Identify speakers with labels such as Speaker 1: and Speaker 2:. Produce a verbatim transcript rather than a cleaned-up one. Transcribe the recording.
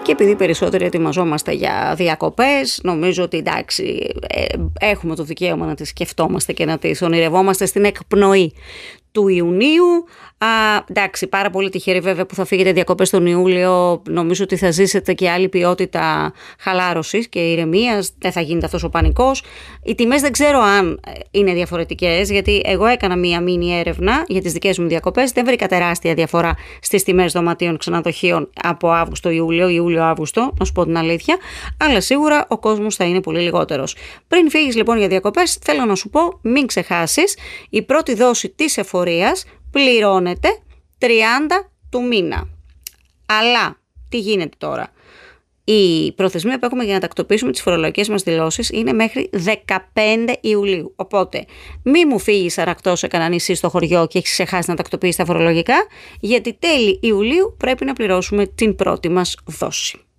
Speaker 1: και επειδή περισσότεροι ετοιμαζόμαστε για διακοπές, νομίζω ότι εντάξει, ε, έχουμε το δικαίωμα να τις σκεφτόμαστε και να τις ονειρευόμαστε στην εκπνοή του Ιουνίου. Α, εντάξει, πάρα πολύ τυχεροί βέβαια που θα φύγετε διακοπές τον Ιούλιο. Νομίζω ότι θα ζήσετε και άλλη ποιότητα χαλάρωσης και ηρεμίας. Δεν θα γίνεται αυτός ο πανικός. Οι τιμές δεν ξέρω αν είναι διαφορετικές, γιατί εγώ έκανα μία μίνι έρευνα για τις δικές μου διακοπές. Δεν βρήκα τεράστια διαφορά στις τιμές δωματίων ξενοδοχείων από Αύγουστο-Ιούλιο, Ιούλιο-Αύγουστο, να σου πω την αλήθεια. Αλλά σίγουρα ο κόσμος θα είναι πολύ λιγότερος. Πριν φύγεις λοιπόν για διακοπές, θέλω να σου πω, μην ξεχάσεις, η πρώτη δόση της εφορίας πληρώνεται τριάντα του μήνα. Αλλά τι γίνεται τώρα? Η προθεσμία που έχουμε για να τακτοποιήσουμε τις φορολογικές μας δηλώσεις είναι μέχρι δεκαπέντε Ιουλίου. Οπότε μη μου φύγεις αρακτός σε κανένα νησί στο χωριό και έχεις ξεχάσει να τακτοποιήσεις τα φορολογικά, γιατί τέλη Ιουλίου πρέπει να πληρώσουμε την πρώτη μας δόση.